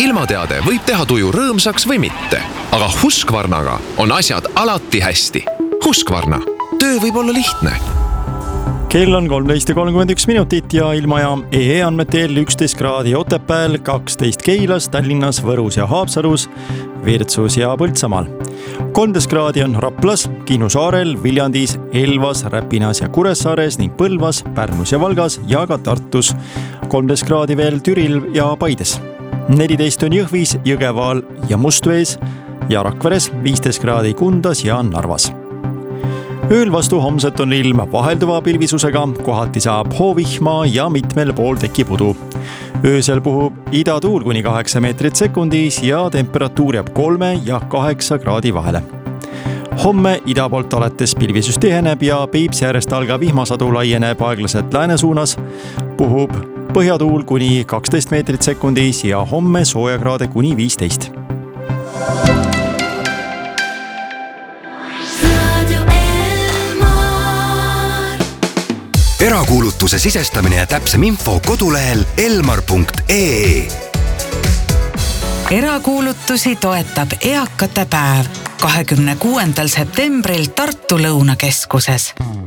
Ilmateade võib teha tuju rõõmsaks või mitte, aga Husqvarnaga on asjad alati hästi. Husqvarna. Töö võib olla lihtne. Kell on 13:31 ja ilmajaam andmetel 11 kraadi Otepääl, 12 Keilas, Tallinnas, Võrus ja Haapsalus, Virtsus ja Põltsamaal. 13 kraadi on Raplas, Kihnu saarel, Viljandis, Elvas, Räpinas ja Kuressaares ning Põlvas, Pärnus ja Valgas ja ka Tartus. 13 kraadi veel Türil ja Paides. 14 on Jõhvis, Jõgevaal ja Mustvees ja Rakveres, 15 kraadi Kundas ja Narvas. Ööl vastu homset on ilm vahelduva pilvisusega, kohati saab hoovihma ja mitmel pool tekib udu. Öösel puhub idatuul kuni 8 meetrit sekundis ja temperatuur jääb 3 ja 8 kraadi vahele. Homme ida poolt alates pilvisus tiheneb ja Peipsi äärest algav vihmasadu laieneb aeglaselt lääne suunas, puhub põhjatuul kuni 12 meetrit sekundis ja homme soojakraade kuni 15. Erakuulutuse sisestamine ja täpsem info kodulehel elmar.ee. Erakuulutusi toetab Eakate päev 26. septembril Tartu Lõunakeskuses.